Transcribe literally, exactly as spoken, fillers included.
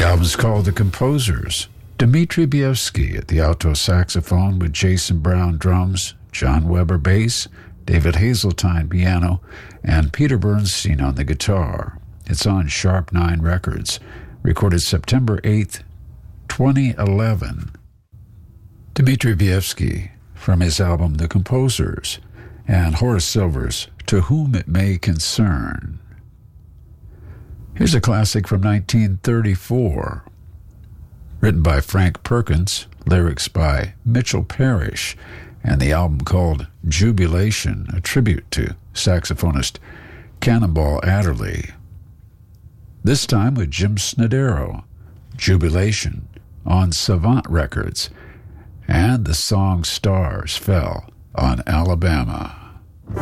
album's called The Composers. Dmitri Bievsky at the alto saxophone with Jason Brown drums, John Weber bass, David Hazeltine piano, and Peter Bernstein on the guitar. It's on Sharp Nine Records, recorded September eighth, twenty eleven. Dmitri Bievsky from his album The Composers, and Horace Silver's To Whom It May Concern. Here's a classic from nineteen thirty-four, written by Frank Perkins, lyrics by Mitchell Parrish, and the album called Jubilation, a tribute to saxophonist Cannonball Adderley. This time with Jim Snodero, Jubilation, on Savant Records, and the song Stars Fell on Alabama.